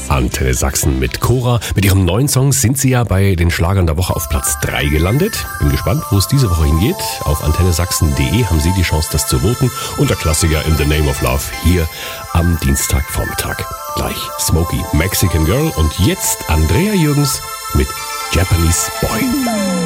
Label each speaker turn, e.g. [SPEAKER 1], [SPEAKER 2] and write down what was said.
[SPEAKER 1] Antenne Sachsen mit Cora. Mit ihrem neuen Song sind sie ja bei den Schlagern der Woche auf Platz 3 gelandet. Bin gespannt, wo es diese Woche hingeht. Auf antennesachsen.de haben Sie die Chance, das zu voten. Und der Klassiker In the Name of Love hier am Dienstagvormittag. Gleich Smokey, Mexican Girl und jetzt Andrea Jürgens mit Japanese Boy.